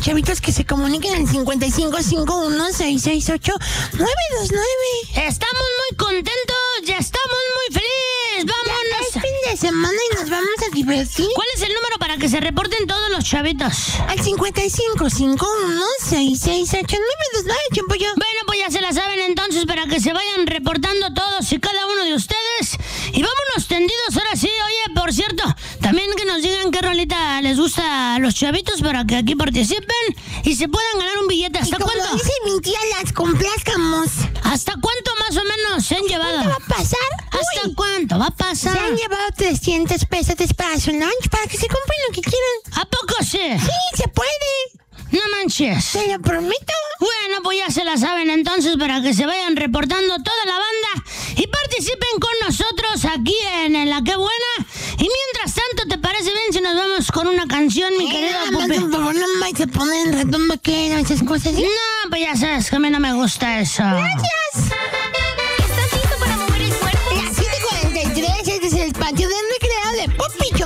los chavitos que se comuniquen al 5551-668-929. Estamos muy contentos, ya estamos muy felices. Vámonos. Es fin de semana y nos vamos a divertir. ¿Cuál es el número para que se reporten todos los chavitos? Al 5551-668-929, Champollo. Bueno, pues ya se la saben entonces para que se vayan reportando todos y cada uno de ustedes. Y vámonos tendidos ahora sí. Oye, por cierto, también que nos digan qué rolita les gusta a los chavitos para que aquí participen y se puedan ganar un billete. ¿Hasta como cuánto? dice mi tía, las complazcamos. ¿Hasta cuánto más o menos se han llevado? ¿Cuánto va a pasar? ¿Hasta cuánto va a pasar? Se han llevado 300 pesos para su lunch para que se compren lo que quieran. ¿A poco sí? Sí, se puede. No manches. Te lo prometo. Bueno, pues ya se la saben entonces para que se vayan reportando toda la banda y participen con nosotros aquí en La Qué Buena. Y mientras tanto, ¿te parece bien si nos vamos con una canción, mi querido Pupi? Por favor, no me se ponen el ratón vaquero, esas cosas, ¿sí? No, pues ya sabes que a mí no me gusta eso. ¡Gracias! ¿Estás listo para mover el cuerpo? Las 7:43, este es el patio del recreo de Pupi